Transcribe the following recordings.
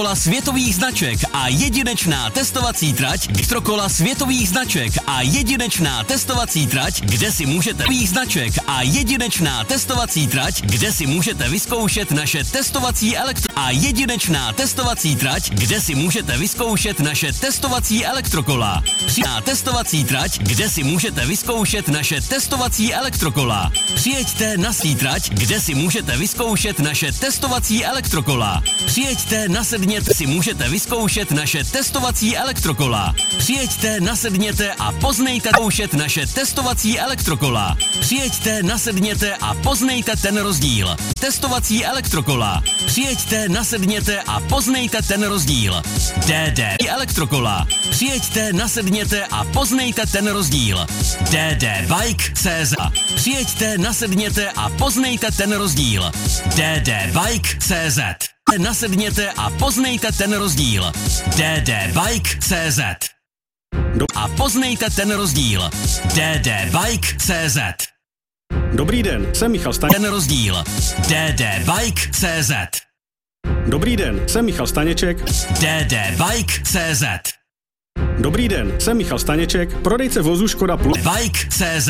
Kola světových značek a jedinečná testovací trať, Elektrokola světových značek a jedinečná testovací trať, kde si můžete značek a jedinečná testovací trať, kde si můžete vyzkoušet naše testovací a jedinečná testovací trať, kde si můžete vyzkoušet naše testovací elektrokola. Testovací trať, kde si můžete vyzkoušet naše testovací elektrokola. Přijeďte na trať, kde si můžete vyzkoušet naše testovací elektrokola. Přijeďte, nasedněte si můžete vyzkoušet naše testovací elektrokola. Přijeďte, nasedněte a poznejte zkoušet naše testovací elektrokola. Přijeďte, nasedněte a poznejte ten rozdíl. Testovací elektrokola. Přijeďte, nasedněte a poznejte ten rozdíl. DD elektrokola. Přijeďte, nasedněte a poznejte ten rozdíl. DD Bike CZ. Přijeďte, nasedněte a poznejte ten rozdíl. DD Bike CZ. Nasedněte a poznejte ten rozdíl. DD Bike CZ. A poznejte ten rozdíl. DD Bike CZ. Dobrý den, jsem Michal Staněček. Ten rozdíl. DD Bike CZ. Dobrý den, jsem Michal Staněček. DD Bike CZ. Dobrý den, jsem Michal Staněček, prodejce vozu Škoda Plus. Bike CZ.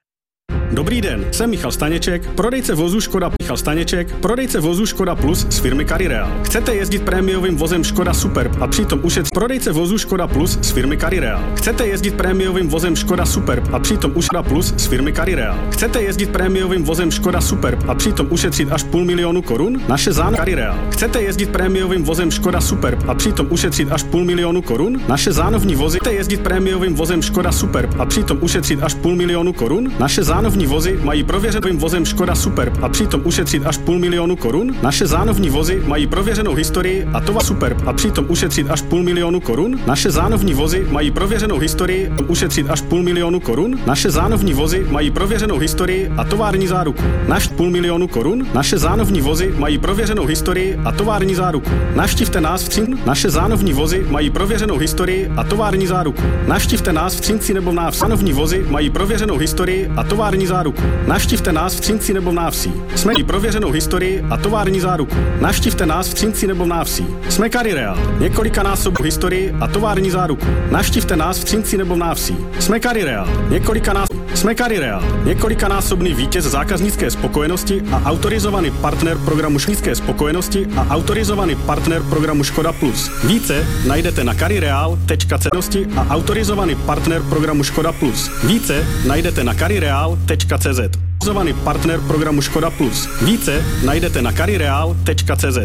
Dobrý den, jsem Michal Staněček, prodejce vozu Škoda. Michal Staněček, prodejce vozu Škoda Plus z firmy Carireal. Chcete jezdit prémiovým vozem Škoda Superb a přitom ušetřit? Prodejce vozu Škoda Plus z firmy Carireal. Chcete jezdit prémiovým vozem Škoda Superb a přitom Škoda Plus z firmy Carireal. Chcete jezdit prémiovým vozem Škoda Superb a přitom ušetřit až 500 000 korun? Naše záno Carireal. Chcete jezdit prémiovým vozem Škoda Superb a přitom ušetřit až 500 000 korun? Naše zánovní vozy. Chcete jezdit prémiovým vozem Škoda Superb a přitom ušetřit až 500 000 korun? Naše zánovní vozy mají prověřeným vozem Škoda Superb a přitom ušetřit až 500 000 korun? Naše zánovní vozy mají prověřenou historii a tovar Superb a přitom ušetřit až 500 000 korun? Naše zánovní vozy mají prověřenou historii a ušetřit až 500 000 korun? Naše zánovní vozy mají prověřenou historii a tovární záruku. Naš 500 000 korun? Naše zánovní vozy mají prověřenou historii a tovární záruku. Navštivte nás v Třinci. Naše zánovní vozy mají prověřenou historii a tovární záruku. Navštivte nás v Třinci nebo v Návsi. Zánovní vozy mají prověřenou historii a tovární záruku. Navštivte nás v Třinci nebo v Návsi. Jsme prověřenou historii a tovární záruku. Navštivte nás v Třinci nebo v Návsi. Jsme Carireal. Několikanásobnou historii a tovární záruku. Navštivte nás v Třinci nebo v Návsi. Jsme Carireal. Jsme Carireal. Několikanásobný vítěz zákaznické spokojenosti a autorizovaný partner programu Škodnické spokojenosti a autorizovaný partner programu Škoda Plus. Více najdete na carireal.cz a autorizovaný partner programu Škoda Plus. Více najdete na carireal.cz. Autorizovaný partner programu Škoda Plus. Více najdete na carireal.cz.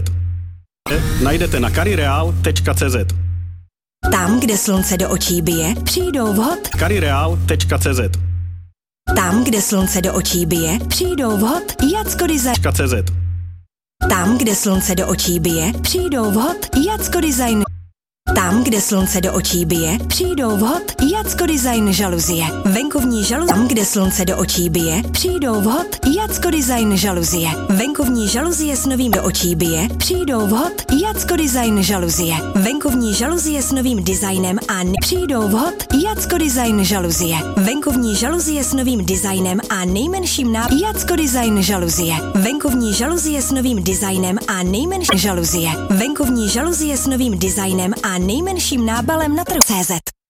Najdete na carireal.cz. Tam, kde slunce do očí bije, přijdou vhod. carireal.cz. Tam, kde slunce do očí bije, přijdou vhod Jacko Design. Tam, kde slunce do očí bije, přijdou vhod Jacko Design. Tam, kde slunce do očí bije, přijdou vhod Jacko Design žaluzie. Venkovní žaluzie. Tam, kde slunce do očí bije, přijdou vhod Jacko Design žaluzie. Venkovní žaluzie s novým do očí bije, přijdou vhod Jacko Design žaluzie. Venkovní žaluzie s novým designem a přijdou vhod Jacko Design žaluzie. Venkovní žaluzie s novým designem a nejmenším Jacko Design žaluzie. Venkovní žaluzie s novým designem a nejmenším žaluzie. Venkovní žaluzie s novým designem a nejmenším nábalem na trhu CZ.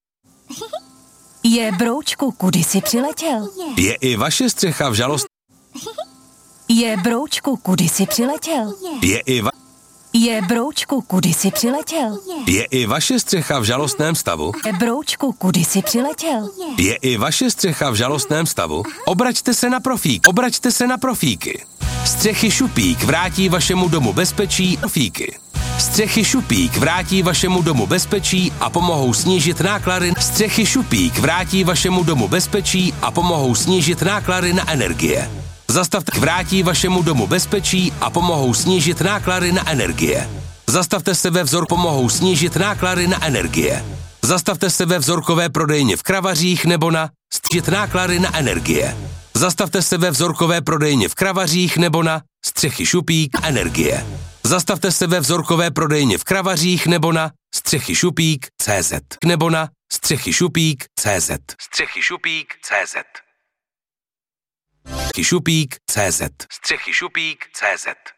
Je broučku, kudy jsi přiletěl? Je i vaše střecha v žalost. Je broučku, kudy jsi přiletěl? Je broučku, kudy jsi přiletěl? Je i vaše střecha v žalostném stavu. Je broučku, kudy jsi přiletěl? Je i vaše střecha v žalostném stavu. Obraťte se na profíky. Střechy Šupík vrátí vašemu domu bezpečí profíky. Střechy Šupík vrátí vašemu domu bezpečí a pomohou snížit náklady. Střechy Šupík vrátí vašemu domu bezpečí a pomohou snížit náklady na energie. Zastavte vrátí vašemu domu bezpečí a pomohou snížit náklady na energie. Zastavte se ve vzor pomohou snížit náklady na energie. Zastavte se ve vzorkové prodejně v Kravařích nebo na snížit náklady na energie. Zastavte se ve vzorkové prodejně v Kravařích nebo na Střechy Šupík energie. Zastavte se ve vzorkové prodejně v Kravařích nebo na Střechy Šupík CZ nebo na Střechy Šupík CZ. Střechy Šupík CZ. Střechy Šupík CZ. Střechy Šupík CZ.